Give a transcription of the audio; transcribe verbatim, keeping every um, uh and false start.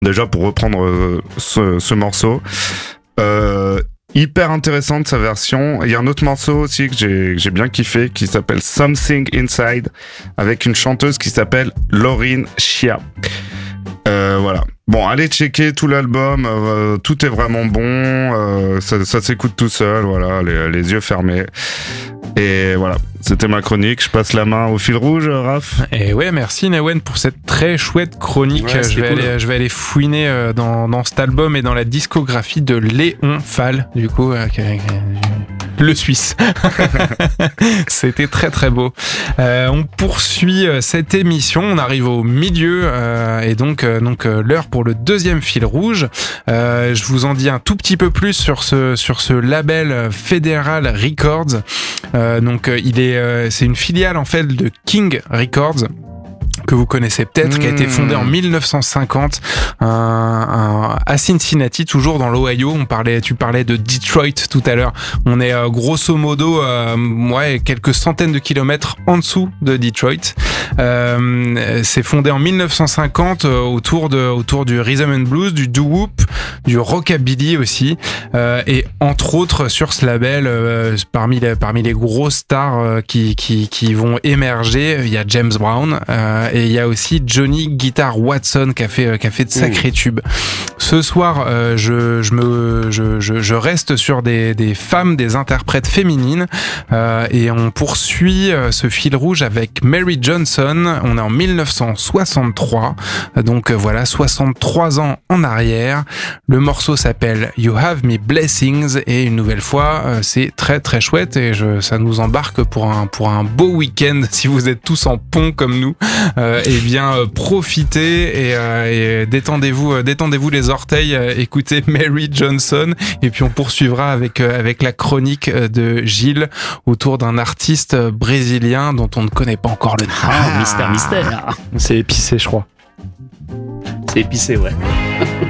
déjà pour reprendre euh, ce, ce morceau. Euh, hyper intéressante sa version. Il y a un autre morceau aussi que j'ai, que j'ai bien kiffé qui s'appelle Something Inside avec une chanteuse qui s'appelle Lauryn Shia. Euh, voilà. Bon, allez checker tout l'album, euh, tout est vraiment bon, euh, ça, ça s'écoute tout seul, voilà, les, les yeux fermés. Et voilà, c'était ma chronique. Je passe la main au fil rouge, Raph. Et ouais, merci Nahwen pour cette très chouette chronique. Ouais, je, vais cool. aller, je vais aller fouiner dans, dans cet album et dans la discographie de Léon Fall, du coup, euh, le Suisse. C'était très très beau. Euh, on poursuit cette émission, on arrive au milieu euh, et donc, euh, donc euh, l'heure pour le deuxième fil rouge. Euh, je vous en dis un tout petit peu plus sur ce, sur ce label Federal Records. Euh, donc euh, il est, euh, c'est une filiale en fait de King Records, que vous connaissez peut-être, mmh. qui a été fondé en dix-neuf cent cinquante un, un, à Cincinnati, toujours dans l'Ohio. On parlait, tu parlais de Detroit tout à l'heure. On est euh, grosso modo euh, ouais, quelques centaines de kilomètres en dessous de Detroit. Euh, c'est fondé en dix-neuf cent cinquante euh, autour, de, autour du rhythm and blues, du doo-wop, du rockabilly aussi. Euh, et entre autres, sur ce label, euh, parmi, les, parmi les grosses stars euh, qui, qui, qui vont émerger, il y a James Brown euh, et il y a aussi Johnny Guitar Watson qui a fait, qui a fait de sacrés mmh. tubes. Ce soir, euh, je, je, me, je, je, je reste sur des, des femmes, des interprètes féminines euh, et on poursuit euh, ce fil rouge avec Mary Johnson. On est en dix-neuf cent soixante-trois, donc euh, voilà, soixante-trois ans en arrière. Le morceau s'appelle You Have Me Blessings et une nouvelle fois, euh, c'est très très chouette et je, ça nous embarque pour un, pour un beau week-end si vous êtes tous en pont comme nous. Euh, eh bien, euh, profitez et, euh, et détendez-vous, euh, détendez-vous les orteils, euh, écoutez Mary Johnson et puis on poursuivra avec, euh, avec la chronique de Gilles autour d'un artiste brésilien dont on ne connaît pas encore le nom. Ah, mystère, mystère. C'est épicé, je crois. C'est épicé, ouais.